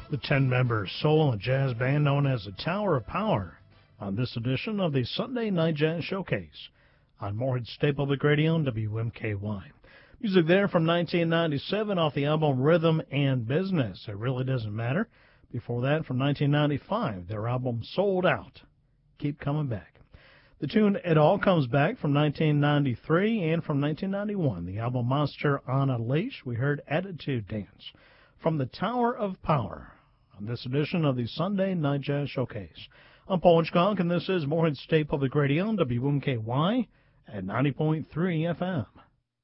The 10-member soul and jazz band known as the Tower of Power on this edition of the Sunday Night Jazz Showcase on Morehead State Public Radio and WMKY. Music there from 1997 off the album Rhythm and Business. It Really Doesn't Matter. Before that, from 1995, their album Sold Out. Keep Coming Back. The tune It All Comes Back from 1993 and from 1991. The album Monster on a Leash. We heard Attitude Dance from the Tower of Power on this edition of the Sunday Night Jazz Showcase. I'm Paul Hitchcock, and this is Morehead State Public Radio, WMKY, at 90.3 FM.